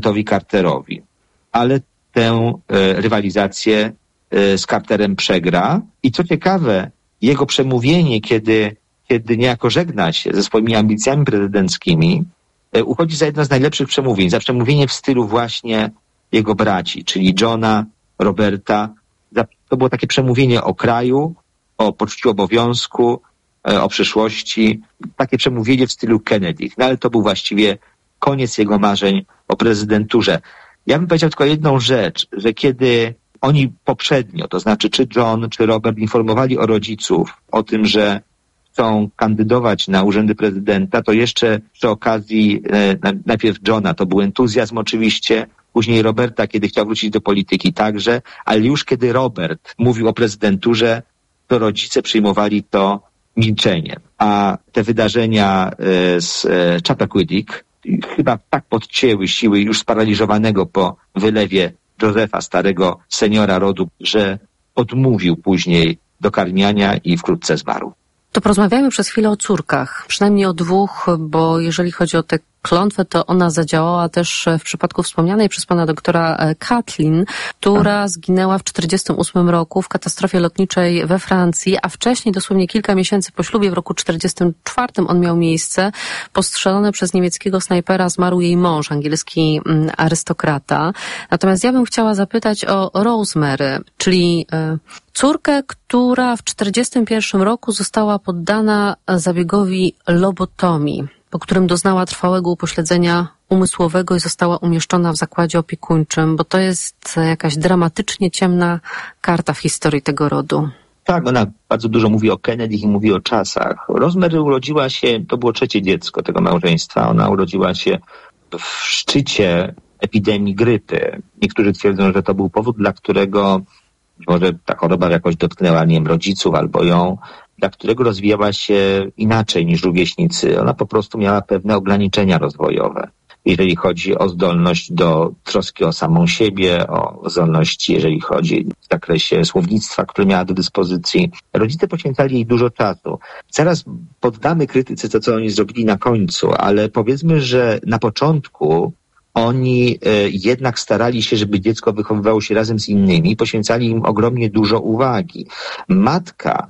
prezydentowi Carterowi. Ale tę rywalizację z Carterem przegra. I co ciekawe, jego przemówienie, kiedy niejako żegna się ze swoimi ambicjami prezydenckimi, uchodzi za jedno z najlepszych przemówień, za przemówienie w stylu właśnie jego braci, czyli Johna, Roberta. To było takie przemówienie o kraju, o poczuciu obowiązku, o przyszłości. Takie przemówienie w stylu Kennedy. No ale to był właściwie koniec jego marzeń o prezydenturze. Ja bym powiedział tylko jedną rzecz, że kiedy oni poprzednio, to znaczy czy John, czy Robert informowali o rodziców o tym, że chcą kandydować na urzędy prezydenta, to jeszcze przy okazji najpierw Johna to był entuzjazm oczywiście, później Roberta, kiedy chciał wrócić do polityki także, ale już kiedy Robert mówił o prezydenturze, to rodzice przyjmowali to milczeniem. A te wydarzenia z Chappaquiddick chyba tak podcięły siły już sparaliżowanego po wylewie Josepha, starego seniora rodu, że odmówił później dokarmiania i wkrótce zmarł. To porozmawiajmy przez chwilę o córkach, przynajmniej o dwóch, bo jeżeli chodzi o tę klątwę, to ona zadziałała też w przypadku wspomnianej przez pana doktora Kathleen, która zginęła w 1948 roku w katastrofie lotniczej we Francji, a wcześniej, dosłownie kilka miesięcy po ślubie, w roku 1944 on miał miejsce. Postrzelony przez niemieckiego snajpera zmarł jej mąż, angielski arystokrata. Natomiast ja bym chciała zapytać o Rosemary, czyli córkę, która w 1941 roku została poddana zabiegowi lobotomii, po którym doznała trwałego upośledzenia umysłowego i została umieszczona w zakładzie opiekuńczym, bo to jest jakaś dramatycznie ciemna karta w historii tego rodu. Tak, ona bardzo dużo mówi o Kennedy i mówi o czasach. Rosemary urodziła się, to było trzecie dziecko tego małżeństwa, ona urodziła się w szczycie epidemii grypy. Niektórzy twierdzą, że to był powód, dla którego może ta choroba jakoś dotknęła, nie wiem, rodziców albo ją, dla którego rozwijała się inaczej niż rówieśnicy. Ona po prostu miała pewne ograniczenia rozwojowe, jeżeli chodzi o zdolność do troski o samą siebie, o zdolności, jeżeli chodzi w zakresie słownictwa, które miała do dyspozycji. Rodzice poświęcali jej dużo czasu. Zaraz poddamy krytyce to, co oni zrobili na końcu, ale powiedzmy, że na początku oni jednak starali się, żeby dziecko wychowywało się razem z innymi, poświęcali im ogromnie dużo uwagi. Matka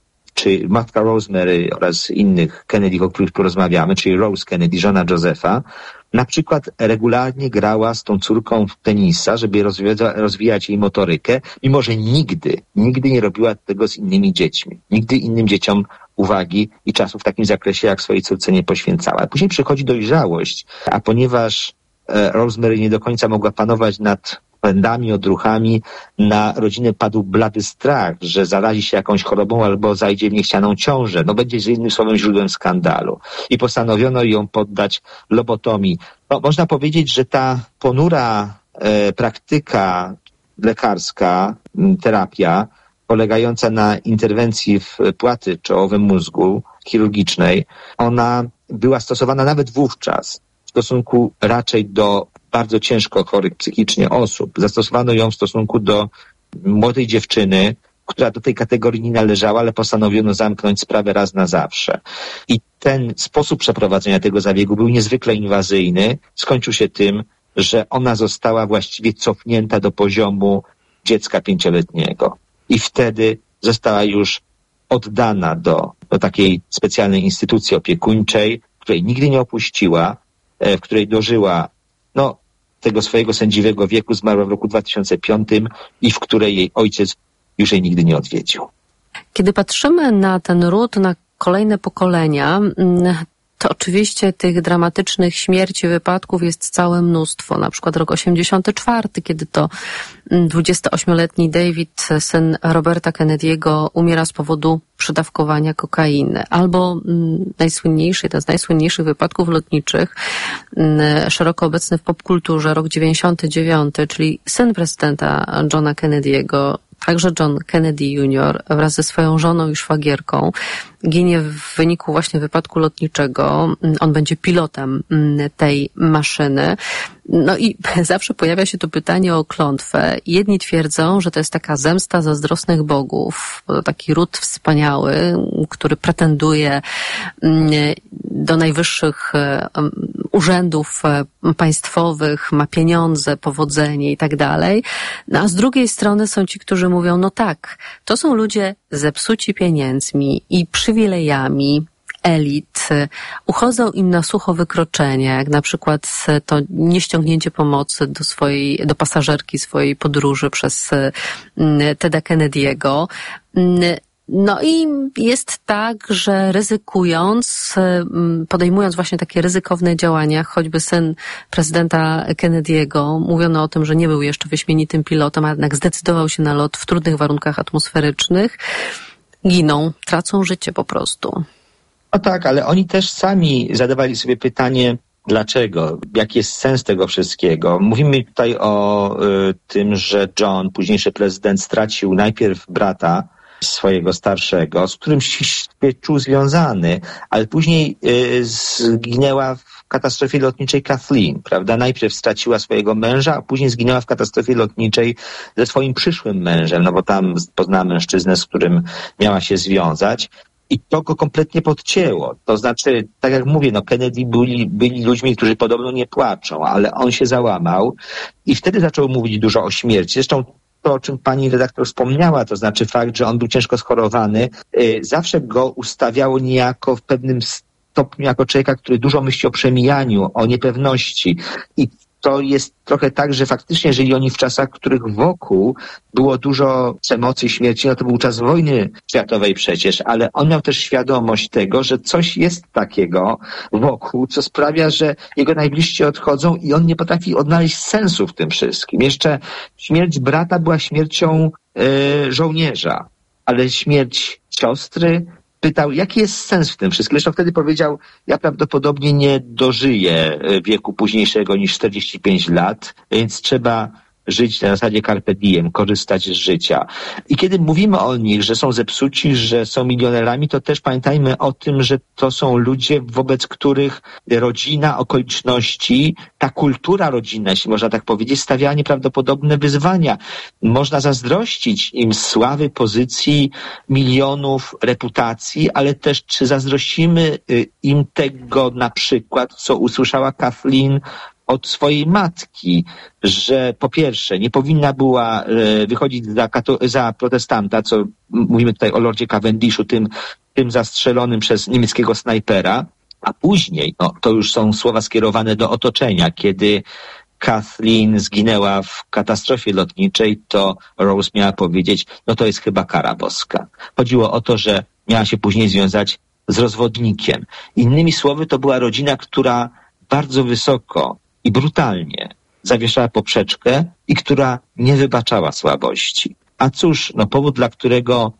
Rosemary oraz innych Kennedy, o których tu rozmawiamy, czyli Rose Kennedy, żona Josepha, na przykład regularnie grała z tą córką w tenisa, żeby rozwijać jej motorykę, mimo że nigdy nie robiła tego z innymi dziećmi. Nigdy innym dzieciom uwagi i czasu w takim zakresie, jak swojej córce nie poświęcała. Później przychodzi dojrzałość, a ponieważ Rosemary nie do końca mogła panować nad pędami, odruchami, na rodzinę padł blady strach, że zarazi się jakąś chorobą albo zajdzie w niechcianą ciążę. Będzie jednym słowem źródłem skandalu. I postanowiono ją poddać lobotomii. Można powiedzieć, że ta ponura praktyka lekarska, terapia, polegająca na interwencji w płaty czołowym mózgu chirurgicznej, ona była stosowana nawet wówczas w stosunku raczej do bardzo ciężko chorych psychicznie osób. Zastosowano ją w stosunku do młodej dziewczyny, która do tej kategorii nie należała, ale postanowiono zamknąć sprawę raz na zawsze. I ten sposób przeprowadzenia tego zabiegu był niezwykle inwazyjny. Skończył się tym, że ona została właściwie cofnięta do poziomu dziecka 5-letniego. I wtedy została już oddana do takiej specjalnej instytucji opiekuńczej, której nigdy nie opuściła, w której dożyła tego swojego sędziwego wieku, zmarła w roku 2005 i w której jej ojciec już jej nigdy nie odwiedził. Kiedy patrzymy na ten ród, na kolejne pokolenia, to oczywiście tych dramatycznych śmierci, wypadków jest całe mnóstwo. Na przykład rok 1984, kiedy to 28-letni David, syn Roberta Kennedy'ego, umiera z powodu przedawkowania kokainy. Albo jeden z najsłynniejszych wypadków lotniczych, szeroko obecny w popkulturze, rok 99, czyli syn prezydenta Johna Kennedy'ego, także John Kennedy Jr. wraz ze swoją żoną i szwagierką ginie w wyniku właśnie wypadku lotniczego. On będzie pilotem tej maszyny. No i zawsze pojawia się to pytanie o klątwę. Jedni twierdzą, że to jest taka zemsta zazdrosnych bogów, taki ród wspaniały, który pretenduje do najwyższych urzędów państwowych, ma pieniądze, powodzenie i tak dalej. No a z drugiej strony są ci, którzy mówią, no tak, to są ludzie zepsuci pieniędzmi i przywilejami elit, uchodzą im na sucho wykroczenia, jak na przykład to nieściągnięcie pomocy do pasażerki swojej podróży przez Teda Kennedy'ego. No i jest tak, że ryzykując, podejmując właśnie takie ryzykowne działania, choćby syn prezydenta Kennedy'ego, mówiono o tym, że nie był jeszcze wyśmienitym pilotem, a jednak zdecydował się na lot w trudnych warunkach atmosferycznych, giną, tracą życie po prostu. No tak, ale oni też sami zadawali sobie pytanie, dlaczego? Jaki jest sens tego wszystkiego? Mówimy tutaj o tym, że John, późniejszy prezydent, stracił najpierw brata swojego starszego, z którym się czuł związany, ale później zginęła w katastrofie lotniczej Kathleen, prawda? Najpierw straciła swojego męża, a później zginęła w katastrofie lotniczej ze swoim przyszłym mężem, no bo tam poznała mężczyznę, z którym miała się związać. I to go kompletnie podcięło. To znaczy, tak jak mówię, no Kennedy byli ludźmi, którzy podobno nie płaczą, ale on się załamał i wtedy zaczął mówić dużo o śmierci. Zresztą to, o czym pani redaktor wspomniała, to znaczy fakt, że on był ciężko schorowany, zawsze go ustawiało niejako w pewnym stopniu jako człowieka, który dużo myśli o przemijaniu, o niepewności. I to jest trochę tak, że faktycznie, jeżeli oni w czasach, w których wokół było dużo przemocy i śmierci, no to był czas wojny światowej przecież, ale on miał też świadomość tego, że coś jest takiego wokół, co sprawia, że jego najbliżsi odchodzą i on nie potrafi odnaleźć sensu w tym wszystkim. Jeszcze śmierć brata była śmiercią żołnierza, ale śmierć siostry, pytał, jaki jest sens w tym wszystkim. Zresztą wtedy powiedział, ja prawdopodobnie nie dożyję wieku późniejszego niż 45 lat, więc trzeba żyć na zasadzie carpe diem, korzystać z życia. I kiedy mówimy o nich, że są zepsuci, że są milionerami, to też pamiętajmy o tym, że to są ludzie, wobec których rodzina, okoliczności, ta kultura rodzinna, jeśli można tak powiedzieć, stawiała nieprawdopodobne wyzwania. Można zazdrościć im sławy, pozycji, milionów, reputacji, ale też czy zazdrościmy im tego na przykład, co usłyszała Kathleen od swojej matki, że po pierwsze nie powinna była wychodzić za protestanta, co mówimy tutaj o Lordzie Cavendishu, tym zastrzelonym przez niemieckiego snajpera, a później, no to już są słowa skierowane do otoczenia, kiedy Kathleen zginęła w katastrofie lotniczej, to Rose miała powiedzieć, no to jest chyba kara boska. Chodziło o to, że miała się później związać z rozwodnikiem. Innymi słowy, to była rodzina, która bardzo wysoko i brutalnie zawieszała poprzeczkę i która nie wybaczała słabości. A cóż, no powód, dla którego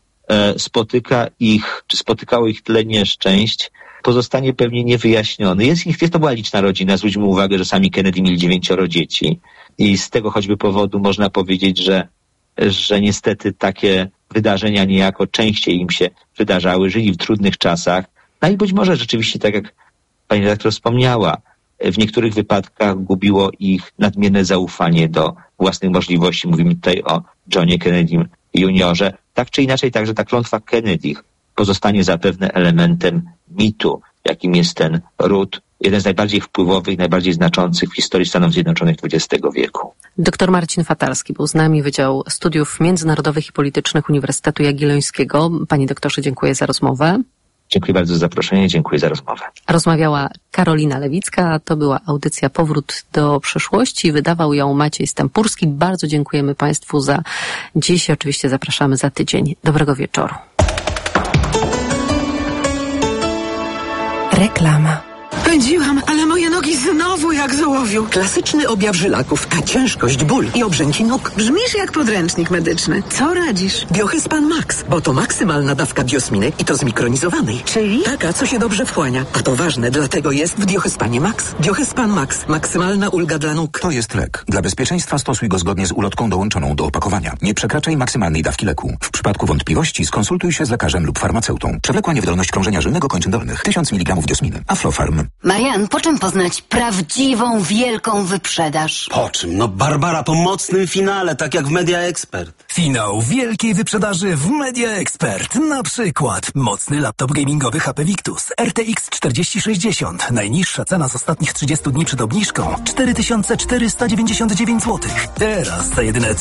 spotykało ich tyle nieszczęść, pozostanie pewnie niewyjaśniony. To była liczna rodzina, zwróćmy uwagę, że sami Kennedy mieli 9 dzieci i z tego choćby powodu można powiedzieć, że niestety takie wydarzenia niejako częściej im się wydarzały, żyli w trudnych czasach. No i być może rzeczywiście, tak jak pani redaktor wspomniała, w niektórych wypadkach gubiło ich nadmierne zaufanie do własnych możliwości. Mówimy tutaj o Johnie Kennedy juniorze. Tak czy inaczej, także ta klątwa Kennedy pozostanie zapewne elementem mitu, jakim jest ten ród, jeden z najbardziej wpływowych, najbardziej znaczących w historii Stanów Zjednoczonych XX wieku. Doktor Marcin Fatalski był z nami, Wydział Studiów Międzynarodowych i Politycznych Uniwersytetu Jagiellońskiego. Panie doktorze, dziękuję za rozmowę. Dziękuję bardzo za zaproszenie, dziękuję za rozmowę. Rozmawiała Karolina Lewicka, to była audycja Powrót do przyszłości, wydawał ją Maciej Stępurski. Bardzo dziękujemy Państwu za dziś, oczywiście zapraszamy za tydzień. Dobrego wieczoru. Reklama. Pędziłam, ale moje nogi znowu jak z ołowiu. Klasyczny objaw żylaków, a ciężkość, ból i obrzęki nóg. Brzmisz jak podręcznik medyczny. Co radzisz? Biohyspan Max, bo to maksymalna dawka biosminy i to zmikronizowanej. Czyli? Taka, co się dobrze wchłania. A to ważne, dlatego jest w Biohyspanie Max. Biohyspan Max. Maksymalna ulga dla nóg. To jest lek. Dla bezpieczeństwa stosuj go zgodnie z ulotką dołączoną do opakowania. Nie przekraczaj maksymalnej dawki leku. W przypadku wątpliwości skonsultuj się z lekarzem lub farmaceutą. Przewlekła niewydolność krążenia żylnego kończyn dolnych. 1000 mg diosminy. Aflofarm. Marian, po czym poznać prawdziwą, wielką wyprzedaż? Po czym? No Barbara, po mocnym finale, tak jak w Media Expert. Finał wielkiej wyprzedaży w Media Expert. Na przykład mocny laptop gamingowy HP Victus RTX 4060. Najniższa cena z ostatnich 30 dni przed obniżką 4499 zł. Teraz za jedyne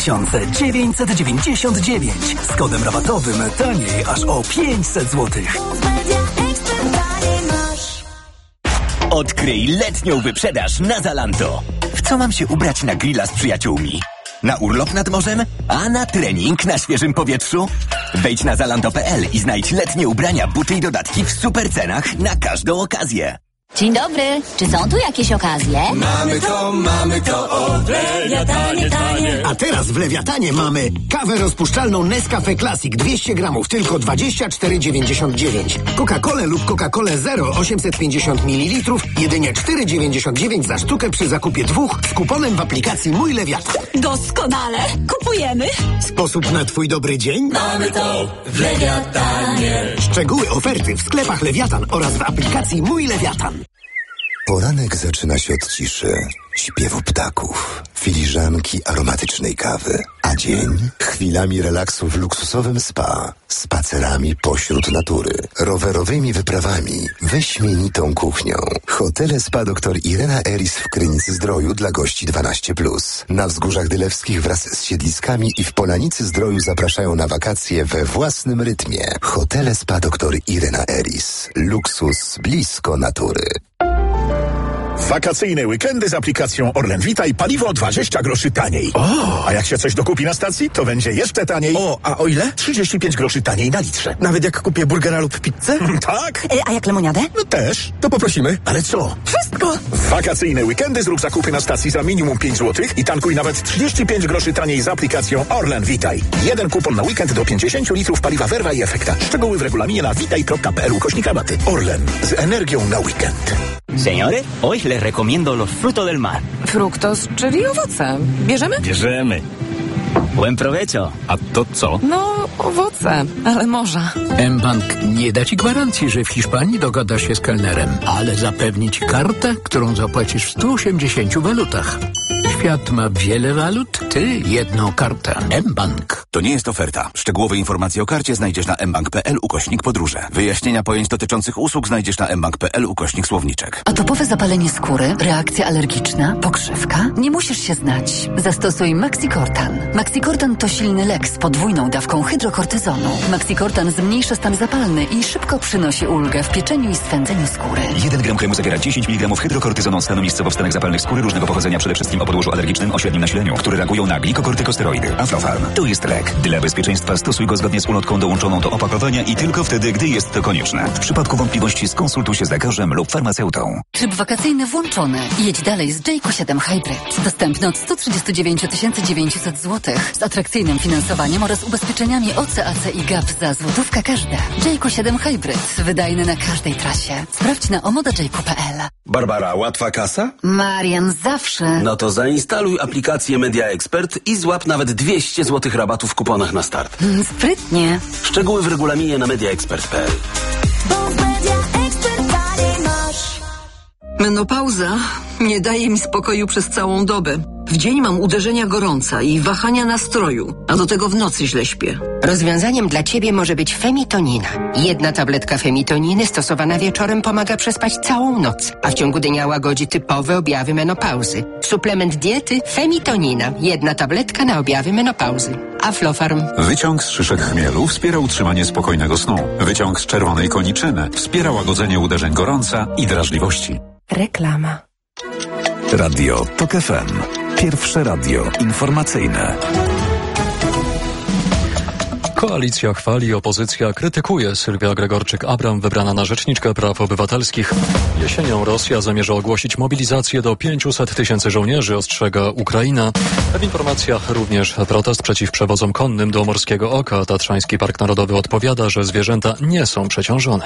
3999. Z kodem rabatowym taniej aż o 500 zł. Odkryj letnią wyprzedaż na Zalando. W co mam się ubrać na grilla z przyjaciółmi? Na urlop nad morzem? A na trening na świeżym powietrzu? Wejdź na zalando.pl i znajdź letnie ubrania, buty i dodatki w super cenach na każdą okazję. Dzień dobry, czy są tu jakieś okazje? Mamy to, o, Lewiatanie, tanie. A teraz w Lewiatanie mamy kawę rozpuszczalną Nescafe Classic 200 gramów, tylko 24,99. Coca-Colę lub Coca-Colę Zero 850 ml, jedynie 4,99 za sztukę przy zakupie 2 z kuponem w aplikacji Mój Lewiatan. Doskonale, kupujemy. Sposób na twój dobry dzień? Mamy to w Lewiatanie. Szczegóły oferty w sklepach Lewiatan oraz w aplikacji Mój Lewiatan. Poranek zaczyna się od ciszy, śpiewu ptaków, filiżanki aromatycznej kawy, a dzień chwilami relaksu w luksusowym spa, spacerami pośród natury, rowerowymi wyprawami, wyśmienitą kuchnią. Hotele Spa dr Irena Eris w Krynicy-Zdroju dla gości 12+. Na Wzgórzach Dylewskich wraz z siedliskami i w Polanicy-Zdroju zapraszają na wakacje we własnym rytmie. Hotele Spa dr Irena Eris. Luksus blisko natury. Wakacyjne weekendy z aplikacją Orlen Vita i paliwo 20 groszy taniej. A jak się coś dokupi na stacji, to będzie jeszcze taniej. A o ile? 35 groszy taniej na litrze. Nawet jak kupię burgera lub pizzę? Tak. A jak lemoniadę? No też. To poprosimy. Ale co? Wszystko. Wakacyjne weekendy zrób zakupy na stacji za minimum 5 zł i tankuj nawet 35 groszy taniej z aplikacją Orlen Vitaj. Jeden kupon na weekend do 50 litrów paliwa Verva i Efekta. Szczegóły w regulaminie na vitaj.pl/rabaty. Orlen. Z energią na weekend. Señores, hoy les recomiendo los frutos del mar. Fruktos, czyli owoce. Bierzemy? Bierzemy. Buen provecho. A to co? No, owoce, ale morza. mBank nie da ci gwarancji, że w Hiszpanii dogadasz się z kelnerem, ale zapewni ci kartę, którą zapłacisz w 180 walutach. Świat ma wiele walut, ty jedną kartę. mBank. To nie jest oferta. Szczegółowe informacje o karcie znajdziesz na mbank.pl/podróże. Wyjaśnienia pojęć dotyczących usług znajdziesz na mbank.pl/słowniczek. Atopowe zapalenie skóry, reakcja alergiczna, pokrzywka? Nie musisz się znać. Zastosuj Maxicortan. Maxicortan to silny lek z podwójną dawką hydrokortyzonu. Maxicortan zmniejsza stan zapalny i szybko przynosi ulgę w pieczeniu i swędzeniu skóry. 1 gram kremu zawiera 10 mg hydrokortyzonu stanu miejscowo-wstanek zapalnych skóry różnego pochodzenia, przede wszystkim o podłożu alergicznym o średnim nasileniu, które reagują na glikokortykosteroidy. Aflofarm. To jest lek. Dla bezpieczeństwa stosuj go zgodnie z ulotką dołączoną do opakowania i tylko wtedy, gdy jest to konieczne. W przypadku wątpliwości skonsultuj się z lekarzem lub farmaceutą. Tryb wakacyjny włączony. Jedź dalej z Jayco 7 Hybrid. Dostępny od 139 900 zł z atrakcyjnym finansowaniem oraz ubezpieczeniami OC, AC i GAP za złotówkę każde. Jayco 7 Hybrid. Wydajny na każdej trasie. Sprawdź na omodajayco.pl. Barbara, łatwa kasa? Marian, zawsze. No to zainstaluj aplikację Media Expert i złap nawet 200 zł rabatu w kuponach na start. Sprytnie. Szczegóły w regulaminie na mediaexpert.pl. Menopauza nie daje mi spokoju przez całą dobę. W dzień mam uderzenia gorąca i wahania nastroju, a do tego w nocy źle śpię. Rozwiązaniem dla Ciebie może być femitonina. 1 tabletka femitoniny stosowana wieczorem pomaga przespać całą noc, a w ciągu dnia łagodzi typowe objawy menopauzy. Suplement diety femitonina. 1 tabletka na objawy menopauzy. Aflofarm. Wyciąg z szyszek chmielu wspiera utrzymanie spokojnego snu. Wyciąg z czerwonej koniczyny wspiera łagodzenie uderzeń gorąca i drażliwości. Reklama. Radio TOK FM. Pierwsze radio informacyjne. Koalicja chwali, opozycja krytykuje. Sylwia Gregorczyk-Abram wybrana na rzeczniczkę praw obywatelskich. Jesienią Rosja zamierza ogłosić mobilizację do 500 tysięcy żołnierzy, ostrzega Ukraina. W informacjach również protest przeciw przewozom konnym do Morskiego Oka. Tatrzański Park Narodowy odpowiada, że zwierzęta nie są przeciążone.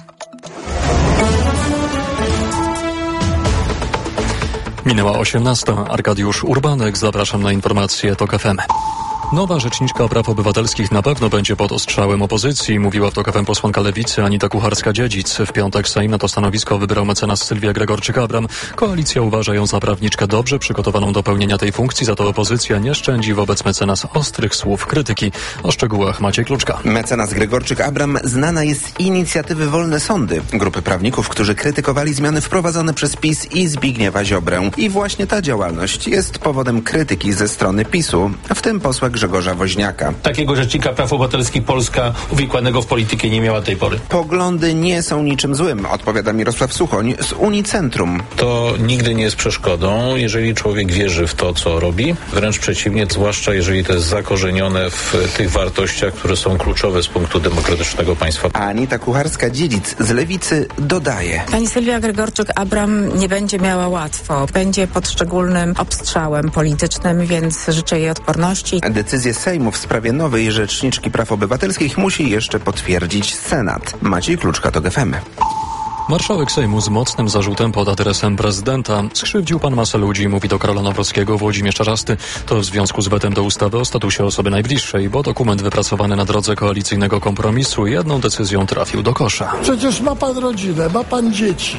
Minęła 18. Arkadiusz Urbanek. Zapraszam na informacje TOK FM. Nowa rzeczniczka praw obywatelskich na pewno będzie pod ostrzałem opozycji, mówiła w TOK FM posłanka Lewicy Anita Kucharska-Dziedzic. W piątek Sejm na to stanowisko wybrał mecenas Sylwia Gregorczyk-Abram. Koalicja uważa ją za prawniczkę dobrze przygotowaną do pełnienia tej funkcji, za to opozycja nie szczędzi wobec mecenas ostrych słów krytyki. O szczegółach Maciej Kluczka. Mecenas Gregorczyk-Abram znana jest z inicjatywy Wolne Sądy, grupy prawników, którzy krytykowali zmiany wprowadzone przez PiS i Zbigniewa Ziobrę. I właśnie ta działalność jest powodem krytyki ze strony PiS-u, w tym posła Grzegorza Woźniaka. Takiego rzecznika praw obywatelskich Polska uwikłanego w politykę nie miała tej pory. Poglądy nie są niczym złym, odpowiada Mirosław Suchoń z Unicentrum. To nigdy nie jest przeszkodą, jeżeli człowiek wierzy w to, co robi. Wręcz przeciwnie, zwłaszcza jeżeli to jest zakorzenione w tych wartościach, które są kluczowe z punktu demokratycznego państwa. Anita Kucharska-Dziedzic z Lewicy dodaje. Pani Sylwia Gregorczyk-Abram nie będzie miała łatwo. Będzie pod szczególnym obstrzałem politycznym, więc życzę jej odporności. Decyzję Sejmu w sprawie nowej rzeczniczki praw obywatelskich musi jeszcze potwierdzić Senat. Maciej Kluczka, TOK FM. Marszałek Sejmu z mocnym zarzutem pod adresem prezydenta. Skrzywdził pan masę ludzi, mówi do Karola Nawrockiego Włodzimierz Czarzasty. To w związku z wetem do ustawy o statusie osoby najbliższej, bo dokument wypracowany na drodze koalicyjnego kompromisu jedną decyzją trafił do kosza. Przecież ma pan rodzinę, ma pan dzieci.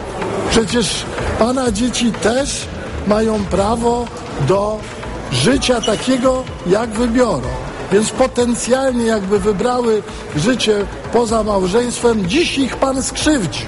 Przecież pana dzieci też mają prawo do życia takiego, jak wybiorą. Więc potencjalnie jakby wybrały życie poza małżeństwem, dziś ich pan skrzywdził.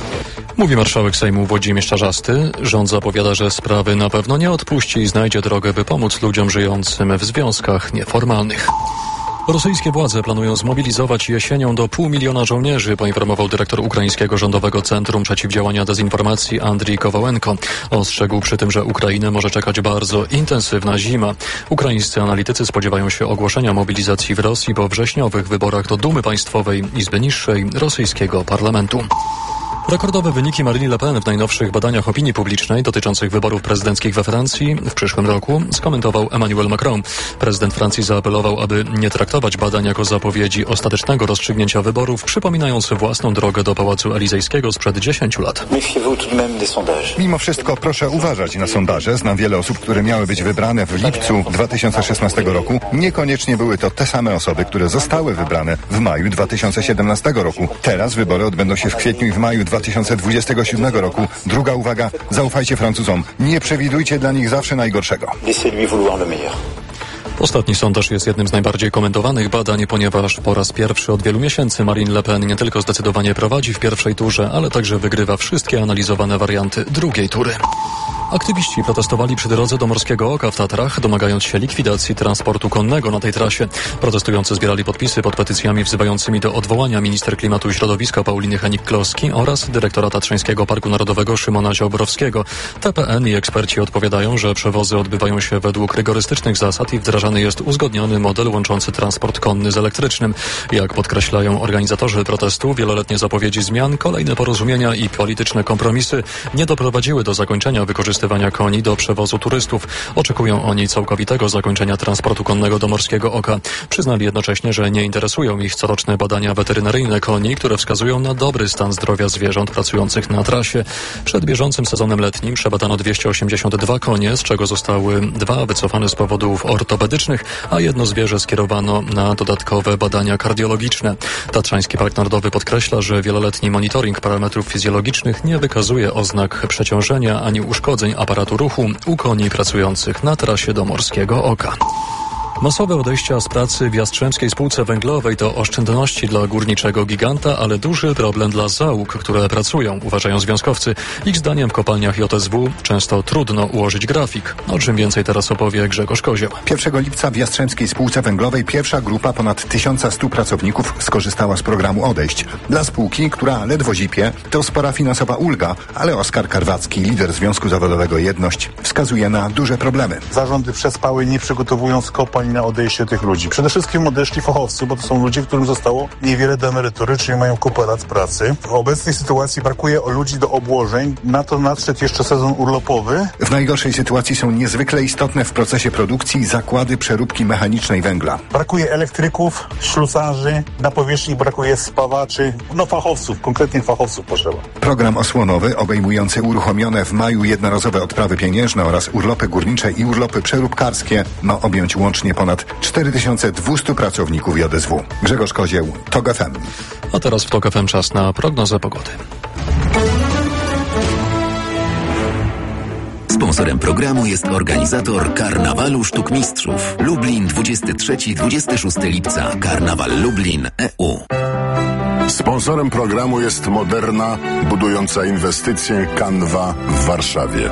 Mówi marszałek Sejmu Włodzimierz Czarzasty. Rząd zapowiada, że sprawy na pewno nie odpuści i znajdzie drogę, by pomóc ludziom żyjącym w związkach nieformalnych. Rosyjskie władze planują zmobilizować jesienią do 500 000 żołnierzy, poinformował dyrektor Ukraińskiego Rządowego Centrum Przeciwdziałania Dezinformacji Andrii Kowalenko. Ostrzegł przy tym, że Ukrainę może czekać bardzo intensywna zima. Ukraińscy analitycy spodziewają się ogłoszenia mobilizacji w Rosji po wrześniowych wyborach do Dumy Państwowej, Izby Niższej rosyjskiego parlamentu. Rekordowe wyniki Marine Le Pen w najnowszych badaniach opinii publicznej dotyczących wyborów prezydenckich we Francji w przyszłym roku skomentował Emmanuel Macron. Prezydent Francji zaapelował, aby nie traktować badań jako zapowiedzi ostatecznego rozstrzygnięcia wyborów, przypominając własną drogę do Pałacu Elizejskiego sprzed 10 lat. Mimo wszystko proszę uważać na sondaże. Znam wiele osób, które miały być wybrane w lipcu 2016 roku. Niekoniecznie były to te same osoby, które zostały wybrane w maju 2017 roku. Teraz wybory odbędą się w kwietniu i w maju 2027 roku. Druga uwaga, zaufajcie Francuzom. Nie przewidujcie dla nich zawsze najgorszego. Ostatni sondaż jest jednym z najbardziej komentowanych badań, ponieważ po raz pierwszy od wielu miesięcy Marine Le Pen nie tylko zdecydowanie prowadzi w pierwszej turze, ale także wygrywa wszystkie analizowane warianty drugiej tury. Aktywiści protestowali przy drodze do Morskiego Oka w Tatrach, domagając się likwidacji transportu konnego na tej trasie. Protestujący zbierali podpisy pod petycjami wzywającymi do odwołania minister klimatu i środowiska Pauliny Henik-Kloski oraz dyrektora Tatrzańskiego Parku Narodowego Szymona Ziobrowskiego. TPN i eksperci odpowiadają, że przewozy odbywają się według rygorystycznych zasad i wdrażany jest uzgodniony model łączący transport konny z elektrycznym. Jak podkreślają organizatorzy protestu, wieloletnie zapowiedzi zmian, kolejne porozumienia i polityczne kompromisy nie doprowadziły do zakończenia wykorzystywania koni do przewozu turystów. Oczekują oni całkowitego zakończenia transportu konnego do Morskiego Oka. Przyznali jednocześnie, że nie interesują ich coroczne badania weterynaryjne koni, które wskazują na dobry stan zdrowia zwierząt pracujących na trasie. Przed bieżącym sezonem letnim przebadano 282 konie, z czego zostały 2 wycofane z powodów ortopedycznych, a jedno zwierzę skierowano na dodatkowe badania kardiologiczne. Tatrzański Park Narodowy podkreśla, że wieloletni monitoring parametrów fizjologicznych nie wykazuje oznak przeciążenia ani uszkodzeń aparatu ruchu u koni pracujących na trasie do Morskiego Oka. Masowe odejścia z pracy w Jastrzębskiej Spółce Węglowej to oszczędności dla górniczego giganta, ale duży problem dla załóg, które pracują, uważają związkowcy. Ich zdaniem w kopalniach JSW często trudno ułożyć grafik. O czym więcej teraz opowie Grzegorz Kozioł. 1 lipca w Jastrzębskiej Spółce Węglowej pierwsza grupa ponad 1100 pracowników skorzystała z programu odejść. Dla spółki, która ledwo zipie, to spora finansowa ulga, ale Oskar Karwacki, lider Związku Zawodowego Jedność, wskazuje na duże problemy. Zarządy przespały, nie przygotowując kopalń zdecydowani na odejście tych ludzi. Przede wszystkim odeszli fachowcy, bo to są ludzie, którym zostało niewiele do emerytury, czyli mają kupę lat pracy. W obecnej sytuacji brakuje ludzi do obłożeń. Na to nadszedł jeszcze sezon urlopowy. W najgorszej sytuacji są niezwykle istotne w procesie produkcji zakłady przeróbki mechanicznej węgla. Brakuje elektryków, ślusarzy, na powierzchni brakuje spawaczy, fachowców, konkretnych fachowców potrzeba. Program osłonowy obejmujący uruchomione w maju jednorazowe odprawy pieniężne oraz urlopy górnicze i urlopy przeróbkarskie ma objąć łącznie ponad 4200 pracowników JSW. Grzegorz Kozieł, TOG FM. A teraz w TOG FM czas na prognozę pogody. Sponsorem programu jest organizator Karnawalu Sztuk Mistrzów. Lublin 23-26 lipca. Karnawal Lublin EU. Sponsorem programu jest Moderna, budująca inwestycję Canva w Warszawie.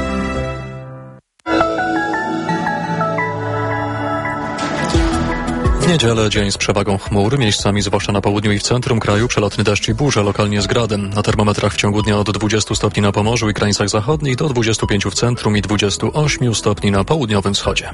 W niedzielę dzień z przewagą chmur, miejscami zwłaszcza na południu i w centrum kraju przelotny deszcz i burze, lokalnie z gradem. Na termometrach w ciągu dnia od 20 stopni na Pomorzu i krańcach zachodnich do 25 w centrum i 28 stopni na południowym wschodzie.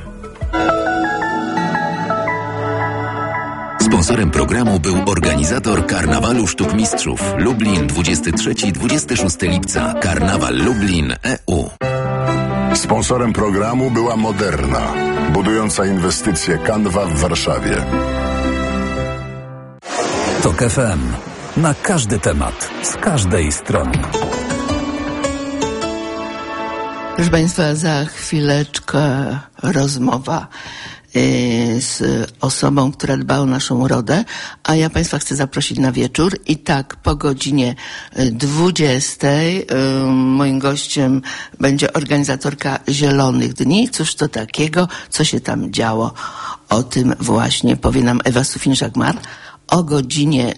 Sponsorem programu był organizator Karnawalu Sztuk Mistrzów. Lublin 23-26 lipca. Karnawal Lublin EU. Sponsorem programu była Moderna, budująca inwestycję Canva w Warszawie. TOG FM. Na każdy temat, z każdej strony. Proszę Państwa, za chwileczkę rozmowa z osobą, która dba o naszą urodę, a ja Państwa chcę zaprosić na wieczór i tak po godzinie 20 moim gościem będzie organizatorka Zielonych Dni. Cóż to takiego, co się tam działo, o tym właśnie powie nam Ewa Sufin-Żagmar. O godzinie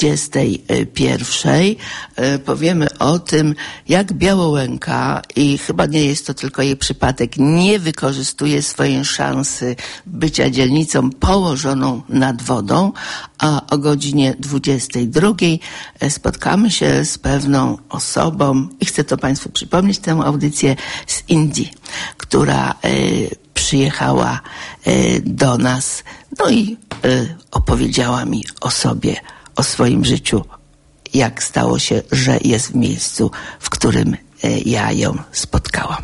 21 powiemy o tym, jak Białołęka, i chyba nie jest to tylko jej przypadek, nie wykorzystuje swojej szansy bycia dzielnicą położoną nad wodą, a o godzinie 22 spotkamy się z pewną osobą i chcę to Państwu przypomnieć, tę audycję z Indii, która przyjechała do nas, no i opowiedziała mi o sobie, o swoim życiu, jak stało się, że jest w miejscu, w którym ja ją spotkałam.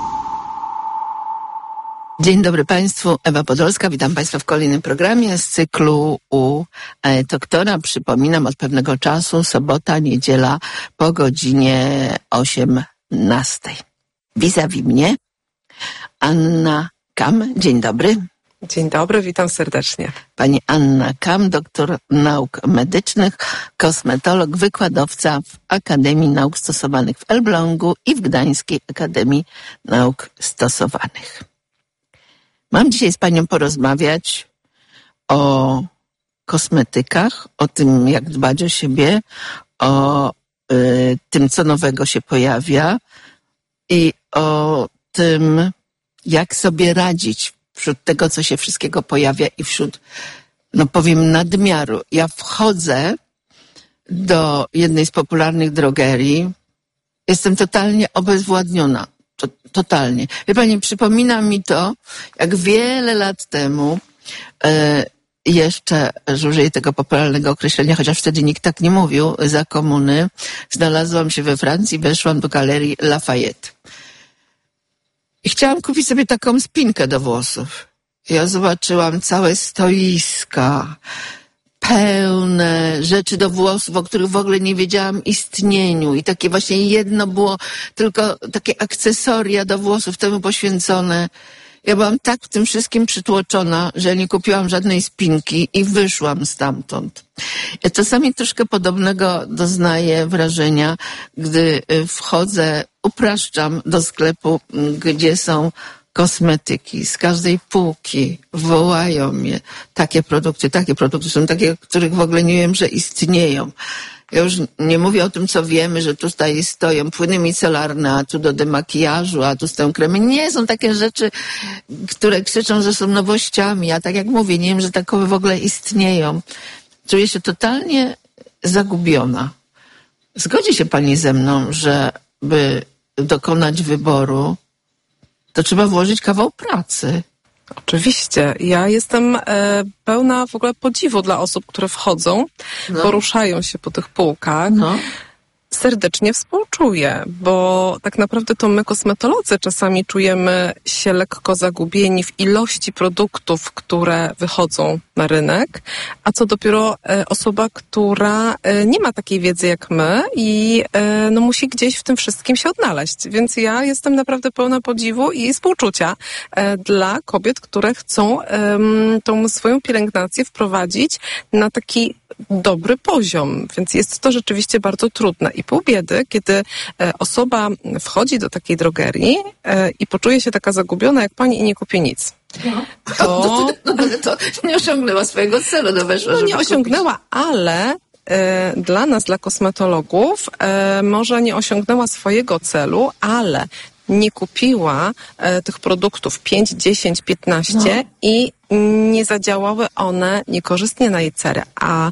Dzień dobry Państwu, Ewa Podolska, witam Państwa w kolejnym programie z cyklu u doktora. Przypominam, od pewnego czasu, sobota, niedziela po godzinie 18. Vis-a-vis mnie Anna Kam. Dzień dobry. Dzień dobry, witam serdecznie. Pani Anna Kam, doktor nauk medycznych, kosmetolog, wykładowca w Akademii Nauk Stosowanych w Elblągu i w Gdańskiej Akademii Nauk Stosowanych. Mam dzisiaj z Panią porozmawiać o kosmetykach, o tym, jak dbać o siebie, o tym, co nowego się pojawia i o tym, jak sobie radzić wśród tego, co się wszystkiego pojawia i wśród, no powiem, nadmiaru. Ja wchodzę do jednej z popularnych drogerii, jestem totalnie obezwładniona. Totalnie. Wie Pani, przypomina mi to, jak wiele lat temu, jeszcze, że użyję tego popularnego określenia, chociaż wtedy nikt tak nie mówił, za komuny, znalazłam się we Francji, weszłam do galerii Lafayette. I chciałam kupić sobie taką spinkę do włosów. Ja zobaczyłam całe stoiska, pełne rzeczy do włosów, o których w ogóle nie wiedziałam istnieniu. I takie właśnie jedno było, tylko takie akcesoria do włosów temu poświęcone. Ja byłam tak w tym wszystkim przytłoczona, że nie kupiłam żadnej spinki i wyszłam stamtąd. Ja czasami troszkę podobnego doznaję wrażenia, gdy wchodzę, upraszczam do sklepu, gdzie są kosmetyki. Z każdej półki wołają mnie takie produkty, są takie, których w ogóle nie wiem, że istnieją. Ja już nie mówię o tym, co wiemy, że tutaj stoją płyny micelarne, a tu do demakijażu, a tu stoją kremy. Nie, są takie rzeczy, które krzyczą, że są nowościami. A tak jak mówię, nie wiem, że takowe w ogóle istnieją. Czuję się totalnie zagubiona. Zgodzi się Pani ze mną, że by dokonać wyboru, to trzeba włożyć kawał pracy. Oczywiście. Ja jestem pełna w ogóle podziwu dla osób, które wchodzą, poruszają się po tych półkach. Serdecznie współczuję, bo tak naprawdę to my, kosmetolodzy, czasami czujemy się lekko zagubieni w ilości produktów, które wychodzą na rynek, a co dopiero osoba, która nie ma takiej wiedzy jak my i musi gdzieś w tym wszystkim się odnaleźć. Więc ja jestem naprawdę pełna podziwu i współczucia dla kobiet, które chcą tą swoją pielęgnację wprowadzić na taki dobry poziom, więc jest to rzeczywiście bardzo trudne. I pół biedy, kiedy osoba wchodzi do takiej drogerii i poczuje się taka zagubiona jak pani i nie kupi nic. Ale to nie osiągnęła swojego celu. Nie osiągnęła, ale dla nas, dla kosmetologów, może nie osiągnęła swojego celu, ale nie kupiła tych produktów 5, 10, 15 i nie zadziałały one niekorzystnie na jej cerę. A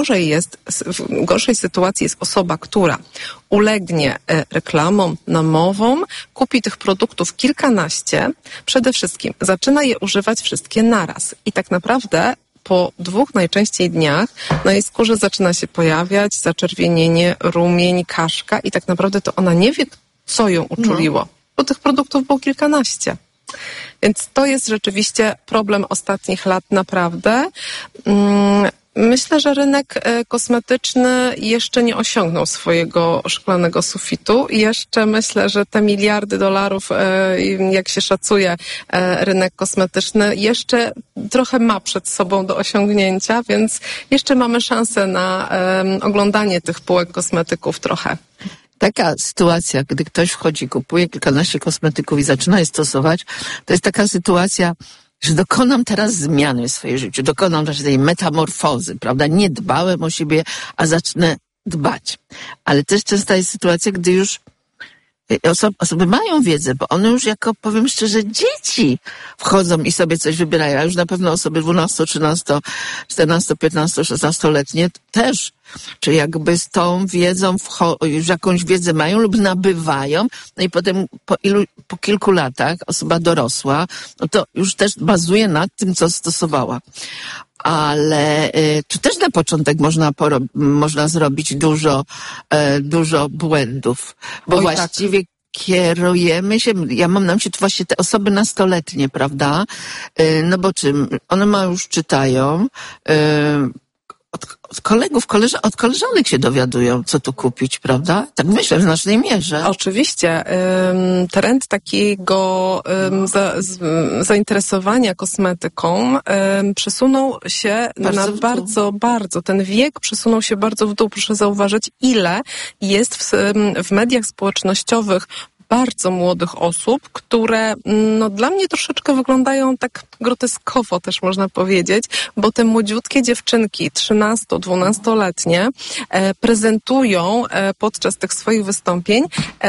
w gorszej sytuacji jest osoba, która ulegnie reklamom, namowom, kupi tych produktów kilkanaście, przede wszystkim zaczyna je używać wszystkie naraz. I tak naprawdę po 2 najczęściej dniach na jej skórze zaczyna się pojawiać zaczerwienienie, rumień, kaszka i tak naprawdę to ona nie wie, co ją uczuliło. Bo tych produktów było kilkanaście. Więc to jest rzeczywiście problem ostatnich lat naprawdę. Myślę, że rynek kosmetyczny jeszcze nie osiągnął swojego szklanego sufitu. Jeszcze myślę, że te miliardy dolarów, jak się szacuje rynek kosmetyczny, jeszcze trochę ma przed sobą do osiągnięcia, więc jeszcze mamy szansę na oglądanie tych półek kosmetyków trochę. Taka sytuacja, gdy ktoś wchodzi, kupuje kilkanaście kosmetyków i zaczyna je stosować, to jest taka sytuacja, że dokonam teraz zmiany w swoim życiu, dokonam tej metamorfozy, prawda? Nie dbałem o siebie, a zacznę dbać. Ale też częsta jest sytuacja, gdy już osoby mają wiedzę, bo one już jako, powiem szczerze, dzieci wchodzą i sobie coś wybierają, a już na pewno osoby 12, 13, 14, 15, 16-letnie też, czy jakby z tą wiedzą już jakąś wiedzę mają lub nabywają, no i potem po kilku latach osoba dorosła, no to już też bazuje nad tym, co stosowała. Ale tu też na początek można zrobić dużo błędów, bo właściwie kierujemy się, ja mam na myśli to właśnie te osoby nastoletnie, prawda? No bo czym? One już czytają, od kolegów, od koleżanek się dowiadują, co tu kupić, prawda? Tak myślę w znacznej mierze. Oczywiście. Trend takiego zainteresowania kosmetyką przesunął się bardzo, ten wiek przesunął się bardzo w dół. Proszę zauważyć, ile jest w mediach społecznościowych bardzo młodych osób, które dla mnie troszeczkę wyglądają tak groteskowo też można powiedzieć, bo te młodziutkie dziewczynki 13-12-letnie prezentują podczas tych swoich wystąpień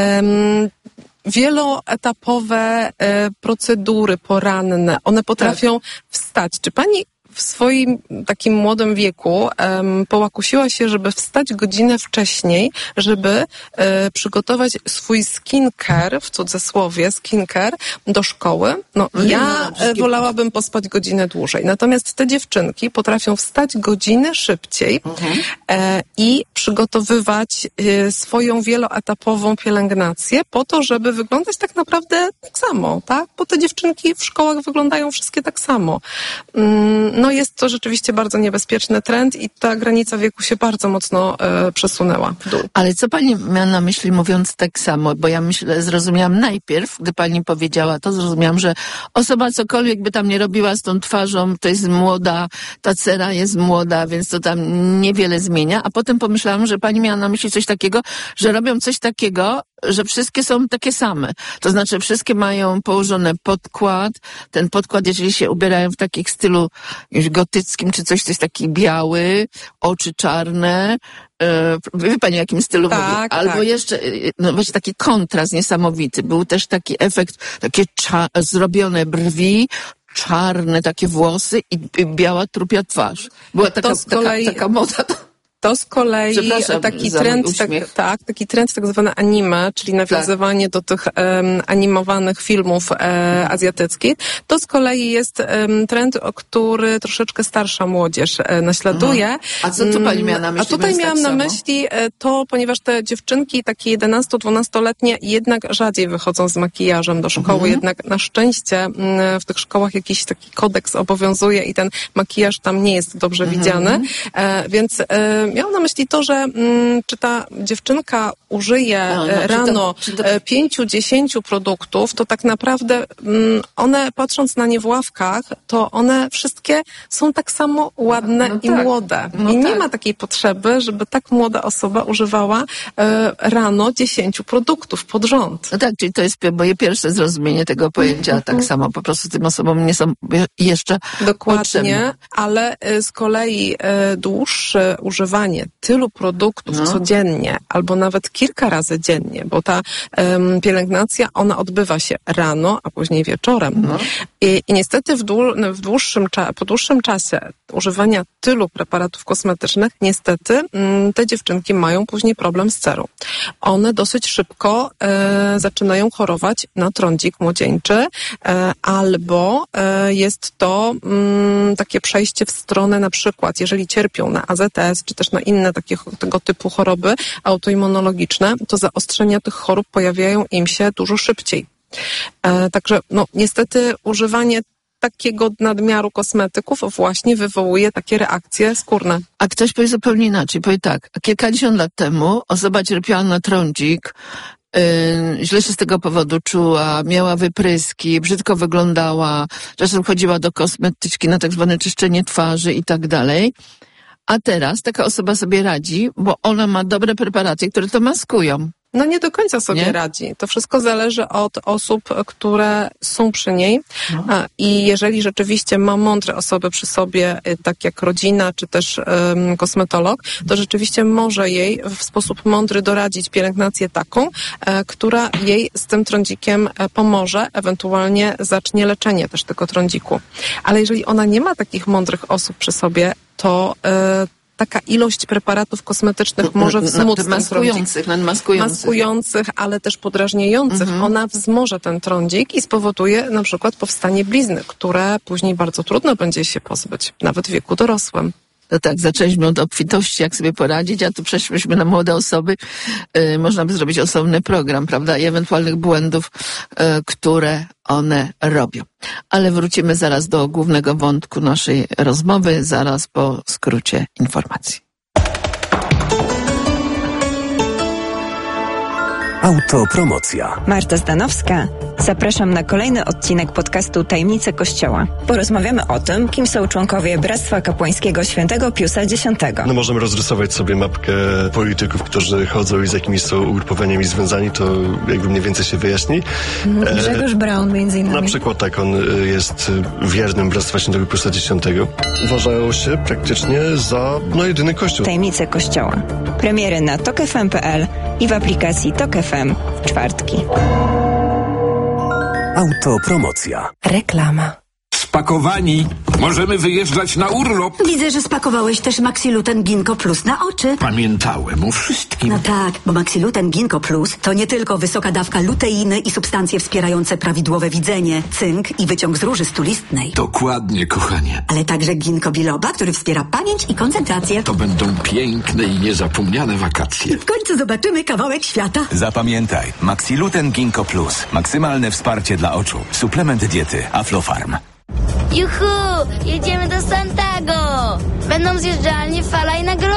wieloetapowe procedury poranne. One potrafią wstać. Czy pani w swoim takim młodym wieku połakusiła się, żeby wstać godzinę wcześniej, żeby przygotować swój skincare, w cudzysłowie skincare, do szkoły? Ja wolałabym pospać godzinę dłużej. Natomiast te dziewczynki potrafią wstać godzinę szybciej i przygotowywać swoją wieloetapową pielęgnację po to, żeby wyglądać tak naprawdę tak samo, tak? Bo te dziewczynki w szkołach wyglądają wszystkie tak samo. Jest to rzeczywiście bardzo niebezpieczny trend i ta granica wieku się bardzo mocno przesunęła w dół. Ale co pani miała na myśli, mówiąc tak samo? Bo ja zrozumiałam najpierw, gdy pani powiedziała to, zrozumiałam, że osoba cokolwiek by tam nie robiła z tą twarzą, to jest młoda, ta cera jest młoda, więc to tam niewiele zmienia. A potem pomyślałam, że pani miała na myśli coś takiego, że robią coś takiego, że wszystkie są takie same. To znaczy wszystkie mają położony podkład. Ten podkład, jeżeli się ubierają w takim stylu już gotyckim, czy coś, to jest taki biały, oczy czarne. Wie pani, w jakim stylu mówię? Albo jeszcze, właśnie taki kontrast niesamowity. Był też taki efekt, takie zrobione brwi, czarne takie włosy i biała trupia twarz. Była taka moda. To z kolei taki trend tak zwane anime, czyli nawiązywanie do tych animowanych filmów azjatyckich. To z kolei jest trend, który troszeczkę starsza młodzież naśladuje. A co tu pani miała na myśli? A tutaj miałam na myśli to, ponieważ te dziewczynki takie 11-12-letnie jednak rzadziej wychodzą z makijażem do szkoły, jednak na szczęście w tych szkołach jakiś taki kodeks obowiązuje i ten makijaż tam nie jest dobrze widziany. Więc miałam na myśli to, że czy ta dziewczynka użyje rano 5-10 produktów, to tak naprawdę one, patrząc na nie w ławkach, to one wszystkie są tak samo ładne i młode. I nie ma takiej potrzeby, żeby tak młoda osoba używała rano 10 produktów pod rząd. No tak, czyli to jest moje pierwsze zrozumienie tego pojęcia. Tak samo po prostu tym osobom nie są jeszcze potrzebne. Ale z kolei dłuższe używanie tylu produktów codziennie, albo nawet kilka razy dziennie, bo ta pielęgnacja, ona odbywa się rano, a później wieczorem. I niestety po dłuższym czasie używania tylu preparatów kosmetycznych, niestety te dziewczynki mają później problem z cerą. One dosyć szybko zaczynają chorować na trądzik młodzieńczy, albo jest to takie przejście w stronę, na przykład, jeżeli cierpią na AZS, czy też na inne tego typu choroby autoimmunologiczne, to zaostrzenia tych chorób pojawiają im się dużo szybciej. Także niestety używanie takiego nadmiaru kosmetyków właśnie wywołuje takie reakcje skórne. A ktoś powie zupełnie inaczej. Powie tak, kilkadziesiąt lat temu osoba cierpiała na trądzik, źle się z tego powodu czuła, miała wypryski, brzydko wyglądała, czasem chodziła do kosmetyczki na tak zwane czyszczenie twarzy i tak dalej. A teraz taka osoba sobie radzi, bo ona ma dobre preparaty, które to maskują. No nie do końca sobie radzi. To wszystko zależy od osób, które są przy niej. I jeżeli rzeczywiście ma mądre osoby przy sobie, tak jak rodzina, czy też kosmetolog, to rzeczywiście może jej w sposób mądry doradzić pielęgnację taką, która jej z tym trądzikiem pomoże, ewentualnie zacznie leczenie też tego trądziku. Ale jeżeli ona nie ma takich mądrych osób przy sobie, to taka ilość preparatów kosmetycznych może wzmóc ten trądzik. Maskujących, ale też podrażniających. Ona wzmoże ten trądzik i spowoduje na przykład powstanie blizny, które później bardzo trudno będzie się pozbyć, nawet w wieku dorosłym. No tak, zaczęliśmy od obfitości, jak sobie poradzić, a tu przeszliśmy na młode osoby. Można by zrobić osobny program, prawda, i ewentualnych błędów, które one robią. Ale wrócimy zaraz do głównego wątku naszej rozmowy, zaraz po skrócie informacji. Autopromocja. Marta Zdanowska. Zapraszam na kolejny odcinek podcastu Tajemnice Kościoła. Porozmawiamy o tym, kim są członkowie Bractwa Kapłańskiego Świętego Piusa X. No możemy rozrysować sobie mapkę polityków, którzy chodzą i z jakimiś są ugrupowaniami związani, to jakby mniej więcej się wyjaśni. Grzegorz Braun między innymi. Na przykład tak, on jest wiernym Bractwa Świętego Piusa X. Uważają się praktycznie za jedyny kościół. Tajemnice Kościoła. Premiery na tokfm.pl i w aplikacji Tok FM w czwartki. Autopromocja. Reklama. Spakowani. Możemy wyjeżdżać na urlop. Widzę, że spakowałeś też Maxiluten Ginkgo Plus na oczy. Pamiętałem o wszystkim. No tak, bo Maxiluten Ginkgo Plus to nie tylko wysoka dawka luteiny i substancje wspierające prawidłowe widzenie, cynk i wyciąg z róży stulistnej. Dokładnie, kochanie. Ale także ginkgo biloba, który wspiera pamięć i koncentrację. To będą piękne i niezapomniane wakacje. W końcu zobaczymy kawałek świata. Zapamiętaj, Maxiluten Ginkgo Plus. Maksymalne wsparcie dla oczu. Suplement diety Aflofarm. Juhu! Jedziemy do Santago! Będą zjeżdżalnie, fala i nagrody!